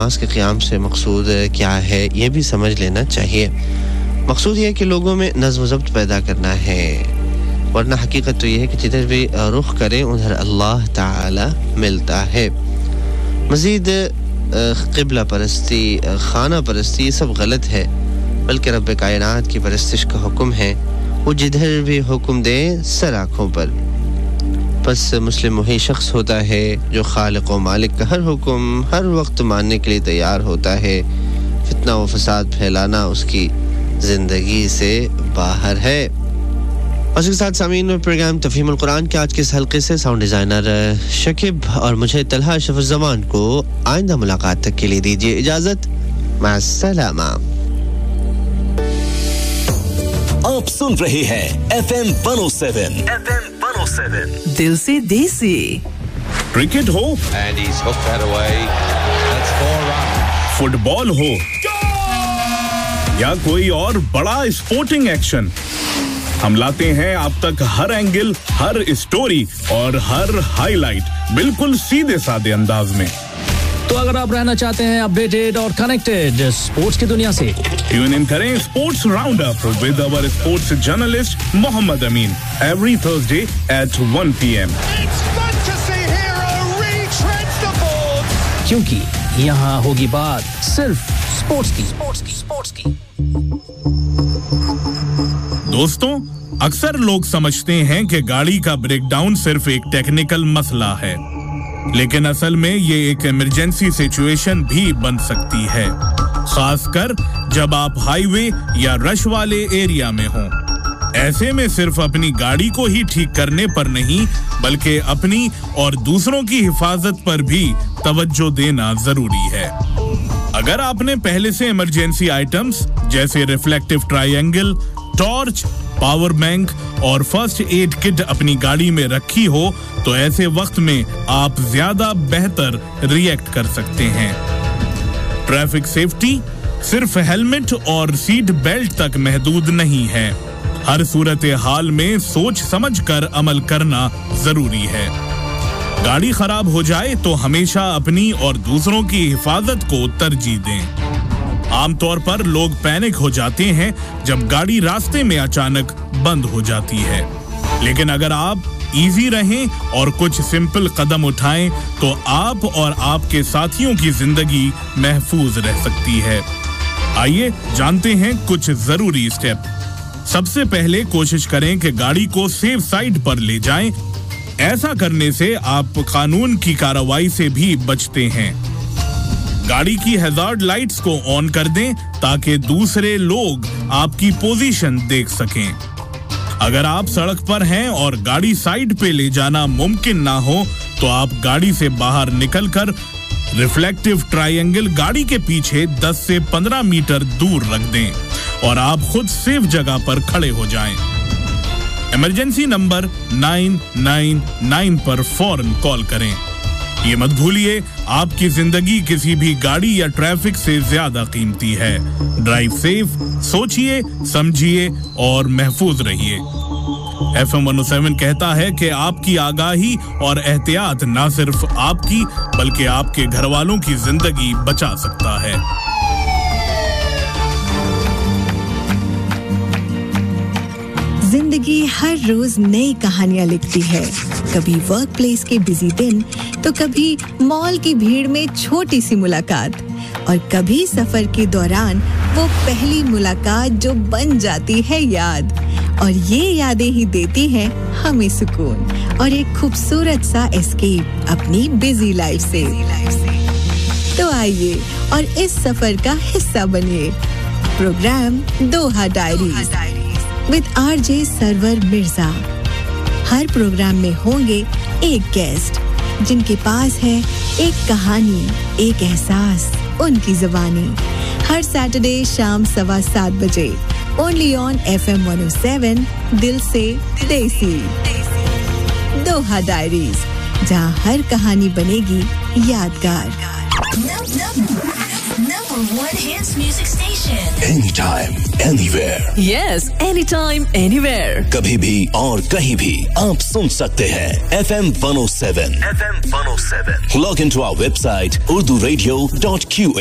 नमाज के क़याम से मकसूद क्या है ये भी समझ लेना चाहिए। मकसूद ये है कि लोगों में नज़्म व ज़ब्त पैदा करना है, वरना हकीकत तो ये है कि जिधर भी रुख करें उधर अल्लाह ताला मिलता है। मज़ीद क़िबला परस्ती, खाना परस्ती ये सब गलत है, बल्कि रब्ब कायनात की परस्तिश का हुक्म है, वो जिधर भी हुक्म दे सर आँखों पर। बस मुस्लिम वही शख्स होता है जो खालिक व मालिक का हर हुक्म हर वक्त मानने के लिए तैयार होता है। फितना व फसाद फैलाना उसकी ज़िंदगी से बाहर है। और इसके साथ सामीन प्रोग्राम तफहीमुल कुरान के आज के इस हल्के से साउंड डिज़ाइनर शकीब और मुझे तलहा शफ़ुज़्ज़मान को आइंदा मुलाकात तक के लिए दीजिए इजाज़त। मास्सलामा। आप सुन रहे हैं FM 107 दिल से देसी। क्रिकेट हो and he's hooked that away. That's 4 runs. Football हो या कोई और बड़ा स्पोर्टिंग एक्शन, हम लाते हैं आप तक हर एंगल, हर स्टोरी और हर हाईलाइट बिल्कुल सीधे साधे अंदाज में। तो अगर आप रहना चाहते हैं अपडेटेड और कनेक्टेड स्पोर्ट्स की दुनिया से, ट्यून इन करें sports round up with our sports journalist Mohammad Amin every Thursday at 1 PM। क्योंकि यहाँ होगी बात सिर्फ स्पोर्ट्स की। दोस्तों, अक्सर लोग समझते हैं कि गाड़ी का ब्रेकडाउन सिर्फ एक टेक्निकल मसला है, लेकिन असल में ये एक इमरजेंसी सिचुएशन भी बन सकती है, खासकर जब आप हाईवे या रश वाले एरिया में हों। ऐसे में सिर्फ अपनी गाड़ी को ही ठीक करने पर नहीं, बल्कि अपनी और दूसरों की हिफाजत पर भी तवज्जो देना जरूरी है। अगर आपने पहले से इमरजेंसी आइटम्स जैसे reflective triangle, torch, power bank और फर्स्ट एड किट अपनी गाड़ी में रखी हो, तो ऐसे वक्त में आप ज्यादा बेहतर रिएक्ट कर सकते हैं। ट्रैफिक सेफ्टी सिर्फ हेलमेट और सीट बेल्ट तक महदूद नहीं है। हर सूरत हाल में सोच समझकर अमल करना जरूरी है। गाड़ी खराब हो जाए तो हमेशा अपनी और दूसरों की हिफाजत को तरजीह दें। आमतौर पर लोग पैनिक हो जाते हैं जब गाड़ी रास्ते में अचानक बंद हो जाती है, लेकिन अगर आप इजी रहें और कुछ सिंपल कदम उठाएं तो आप और आपके साथियों की जिंदगी महफूज रह सकती है। आइए जानते हैं कुछ जरूरी स्टेप। सबसे पहले कोशिश करें कि गाड़ी को सेफ साइड पर ले जाएं। ऐसा करने से आप कानून की कार्रवाई से भी बचते हैं। गाड़ी की हैजार्ड लाइट्स को ऑन कर दें ताकि दूसरे लोग आपकी पोजीशन देख सकें। अगर आप सड़क पर हैं और गाड़ी साइड पे ले जाना मुमकिन ना हो, तो आप गाड़ी से बाहर निकलकर रिफ्लेक्टिव ट्रायंगल गाड़ी के पीछे 10 से 15 मीटर दूर रख दें और आप खुद सेफ जगह पर खड़े हो जाएं। इमरजेंसी नंबर 999 पर फौरन कॉल करें। ये मत भूलिए, आपकी जिंदगी किसी भी गाड़ी या ट्रैफिक से ज्यादा कीमती है। ड्राइव सेफ, सोचिए, समझिए और महफूज रहिए। FM 107 कहता है कि आपकी आगाही और एहतियात ना सिर्फ आपकी बल्कि आपके घर वालों की जिंदगी बचा सकता है। जिंदगी हर रोज नई कहानियां लिखती है। कभी वर्क प्लेस के बिजी दिन, तो कभी मॉल की भीड़ में छोटी सी मुलाकात, और कभी सफर के दौरान वो पहली मुलाकात जो बन जाती है याद। और ये यादें ही देती हैं हमें सुकून और एक खूबसूरत सा एस्केप अपनी बिजी लाइफ से। तो आइए और इस सफर का हिस्सा बनिए। Programme Doha diaries with RJ server Mirza. Her programme में होंगे एक गेस्ट जिनके पास है एक कहानी, एक एहसास, उनकी जुबानी। हर सैटरडे शाम 7:15 बजे ओनली ऑन FM 107 दिल से देसी। दोहा डायरीज, जहां हर कहानी बनेगी यादगार। one hits music station. Anytime, anywhere. Yes, anytime, anywhere. कभी भी और कहीं भी आप सुन सकते हैं FM 107. Log into our website urduradio.qa